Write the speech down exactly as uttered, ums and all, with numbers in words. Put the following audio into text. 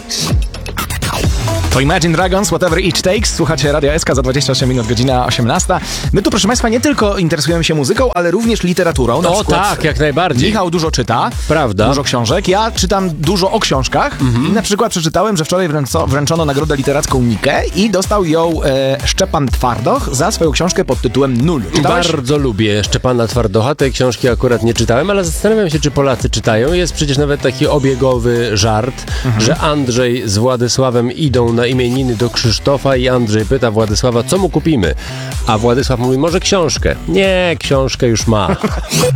To Imagine Dragons, Whatever It Takes. Słuchacie Radia S K za dwadzieścia osiem minut, godzina osiemnasta. My tu, proszę Państwa, nie tylko interesujemy się muzyką, ale również literaturą. Na o przykład tak, jak najbardziej. Michał dużo czyta. Prawda. Dużo książek. Ja czytam dużo o książkach. Mhm. I na przykład przeczytałem, że wczoraj wręco, wręczono nagrodę literacką Nikę i dostał ją e, Szczepan Twardoch za swoją książkę pod tytułem Nul. Czytałeś? Bardzo lubię Szczepana Twardocha. Tej książki akurat nie czytałem, ale zastanawiam się, czy Polacy czytają. Jest przecież nawet taki obiegowy żart, mhm. że Andrzej z Władysławem idą na imieniny do Krzysztofa i Andrzej pyta Władysława, co mu kupimy? A Władysław mówi, może książkę. Nie, książkę już ma.